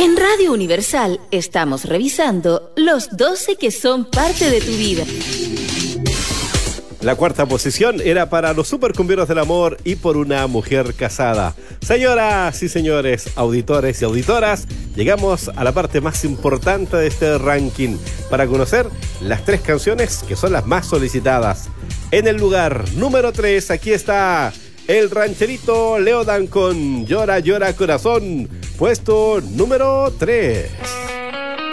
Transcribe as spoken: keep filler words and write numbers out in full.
En Radio Universal estamos revisando los doce que son parte de tu vida. La cuarta posición era para los supercumbieros del amor y por una mujer casada. Señoras y señores, auditores y auditoras, llegamos a la parte más importante de este ranking para conocer las tres canciones que son las más solicitadas. En el lugar número tres, aquí está el rancherito Leodan con Llora, Llora Corazón, puesto número tres.